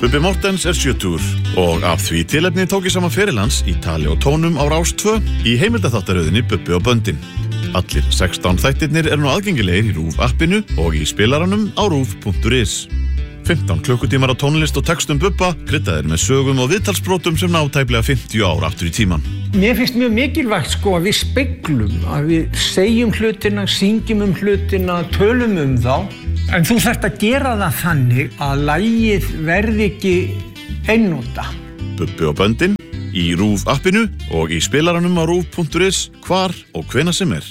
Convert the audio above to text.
Bubbi Mortens 70 og af því tilefni tók ég saman feril hans í tali og tónum á Rás 2 í heimildaþáttaröðinni Bubbi og Böndin. Allir 16 þættirnir nú aðgengilegir í RÚV appinu og í spilaranum á ruv.is. 15 klukkutímar á tónlist og textum Bubba, kryddaðir með sögum og viðtalsbrotum sem ná tæplega 50 ár aftur í tíman. Mér finnst mjög mikilvægt að við speglum, að við segjum hlutina, syngjum hlutina, tölum þá. En þú þarft að gera það þannig að lagið verði ekki einnota. Bubbi og Böndin í RÚV appinu og í spilaranum á ruv.is hvar og hvenær sem